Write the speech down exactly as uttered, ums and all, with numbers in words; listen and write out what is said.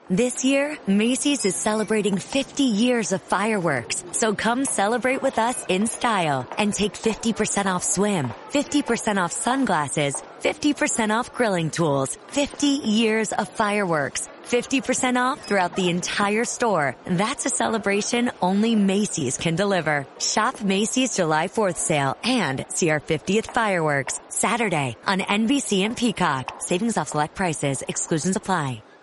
This year, Macy's is celebrating fifty years of fireworks. So come celebrate with us in style and take fifty percent off swim, fifty percent off sunglasses, fifty percent off grilling tools, fifty years of fireworks, fifty percent off throughout the entire store. That's a celebration only Macy's can deliver. Shop Macy's July fourth sale and see our fiftieth fireworks Saturday on N B C and Peacock. Savings off select prices. Exclusions apply.